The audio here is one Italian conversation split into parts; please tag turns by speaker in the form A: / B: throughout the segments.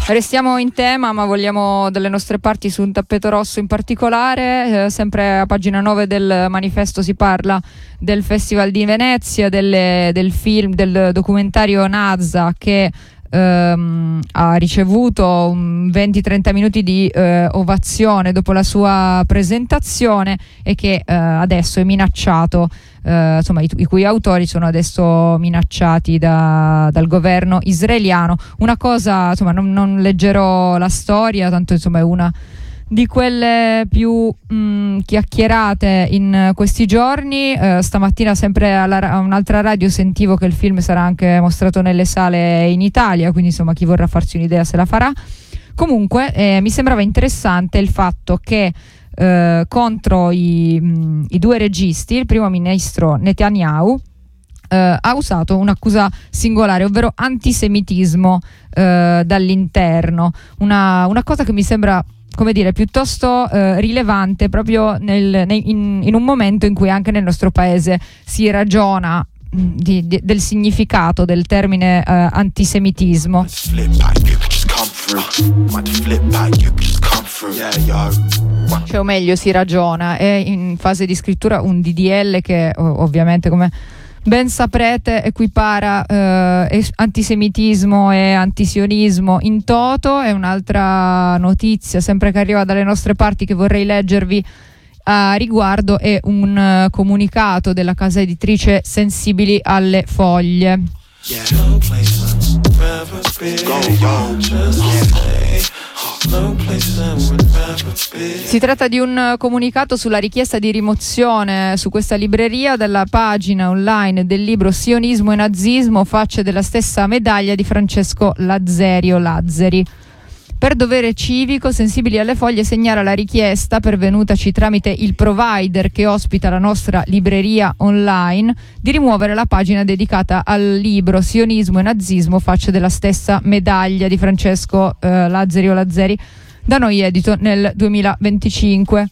A: Restiamo in tema, ma vogliamo dalle nostre parti su un tappeto rosso in particolare. Sempre a pagina 9 del manifesto si parla del Festival di Venezia, del film, del documentario Nazza, che ha ricevuto 20-30 minuti di ovazione dopo la sua presentazione e che adesso è minacciato, insomma i cui autori sono adesso minacciati dal governo israeliano. Una cosa, insomma, non leggerò la storia, tanto insomma è una di quelle più chiacchierate in questi giorni. Stamattina sempre a un'altra radio sentivo che il film sarà anche mostrato nelle sale in Italia, quindi insomma chi vorrà farsi un'idea se la farà. Comunque mi sembrava interessante il fatto che contro i due registi, il primo ministro Netanyahu ha usato un'accusa singolare, ovvero antisemitismo dall'interno, una cosa che mi sembra, come dire, piuttosto rilevante proprio in un momento in cui anche nel nostro paese si ragiona del significato del termine antisemitismo. Cioè, o meglio, si ragiona, è in fase di scrittura un DDL che ovviamente, come ben saprete, equipara antisemitismo e antisionismo in toto. È un'altra notizia sempre che arriva dalle nostre parti che vorrei leggervi a riguardo, è un comunicato della casa editrice Sensibili alle Foglie. Si tratta di un comunicato sulla richiesta di rimozione su questa libreria dalla pagina online del libro Sionismo e Nazismo, facce della stessa medaglia di Francesco Lazzeri. Per dovere civico, Sensibili alle Foglie segnala la richiesta pervenutaci tramite il provider che ospita la nostra libreria online di rimuovere la pagina dedicata al libro Sionismo e Nazismo, facce della stessa medaglia di Francesco Lazzeri, da noi edito nel 2025.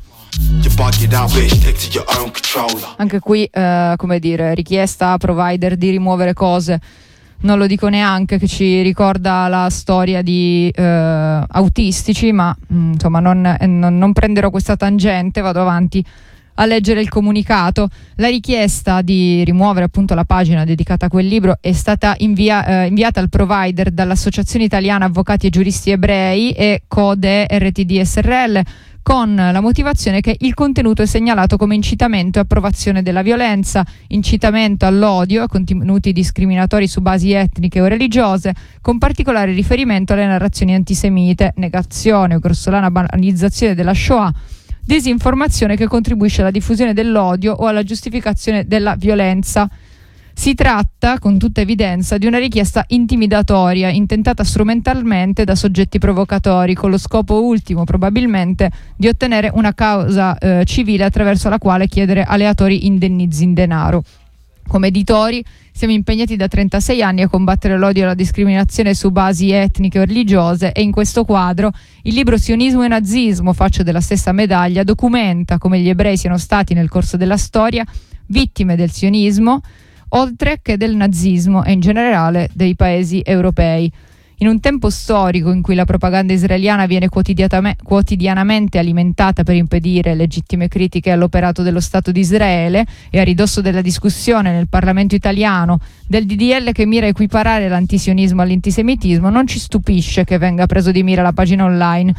A: Anche qui, come dire, richiesta a provider di rimuovere cose. Non lo dico neanche, che ci ricorda la storia di autistici, ma insomma non prenderò questa tangente, vado avanti a leggere il comunicato. La richiesta di rimuovere appunto la pagina dedicata a quel libro è stata inviata al provider dall'Associazione Italiana Avvocati e Giuristi Ebrei e Code RTD SRL, con la motivazione che il contenuto è segnalato come incitamento e approvazione della violenza, incitamento all'odio, a contenuti discriminatori su basi etniche o religiose, con particolare riferimento alle narrazioni antisemite, negazione o grossolana banalizzazione della Shoah, disinformazione che contribuisce alla diffusione dell'odio o alla giustificazione della violenza. Si tratta, con tutta evidenza, di una richiesta intimidatoria, intentata strumentalmente da soggetti provocatori, con lo scopo ultimo, probabilmente, di ottenere una causa civile attraverso la quale chiedere aleatori indennizzi in denaro. Come editori siamo impegnati da 36 anni a combattere l'odio e la discriminazione su basi etniche o religiose, e in questo quadro il libro Sionismo e Nazismo, faccia della stessa medaglia, documenta come gli ebrei siano stati nel corso della storia vittime del sionismo, oltre che del nazismo e in generale dei paesi europei. In un tempo storico in cui la propaganda israeliana viene quotidianamente alimentata per impedire legittime critiche all'operato dello Stato di Israele, e a ridosso della discussione nel Parlamento italiano del DDL che mira a equiparare l'antisionismo all'antisemitismo, non ci stupisce che venga preso di mira la pagina online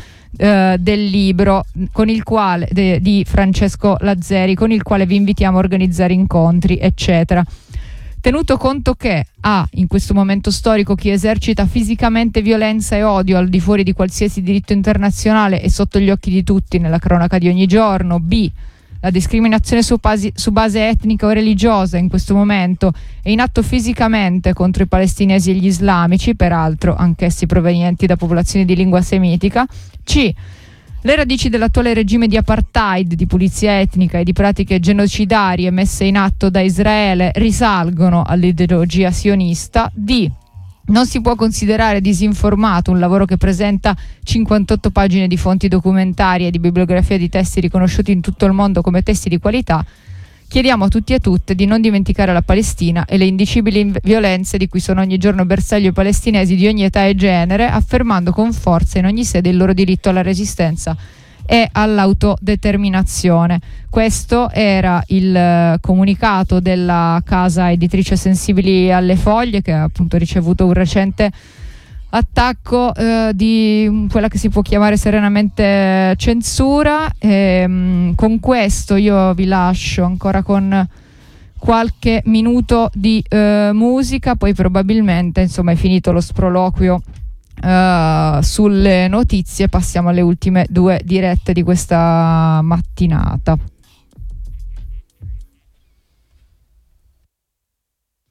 A: del libro con il quale di Francesco Lazzeri, con il quale vi invitiamo a organizzare incontri, eccetera. Tenuto conto che A, in questo momento storico chi esercita fisicamente violenza e odio al di fuori di qualsiasi diritto internazionale è sotto gli occhi di tutti nella cronaca di ogni giorno, B, la discriminazione su base etnica o religiosa in questo momento è in atto fisicamente contro i palestinesi e gli islamici, peraltro anch'essi provenienti da popolazioni di lingua semitica, C, le radici dell'attuale regime di apartheid, di pulizia etnica e di pratiche genocidarie messe in atto da Israele risalgono all'ideologia sionista. D, non si può considerare disinformato un lavoro che presenta 58 pagine di fonti documentarie e di bibliografia di testi riconosciuti in tutto il mondo come testi di qualità. Chiediamo a tutti e tutte di non dimenticare la Palestina e le indicibili violenze di cui sono ogni giorno bersaglio i palestinesi di ogni età e genere, affermando con forza in ogni sede il loro diritto alla resistenza e all'autodeterminazione. Questo era il comunicato della casa editrice Sensibili alle Foglie, che ha appunto ricevuto un recente attacco di quella che si può chiamare serenamente censura. Con questo io vi lascio ancora con qualche minuto di musica, poi probabilmente insomma è finito lo sproloquio sulle notizie, passiamo alle ultime 2 dirette di questa mattinata.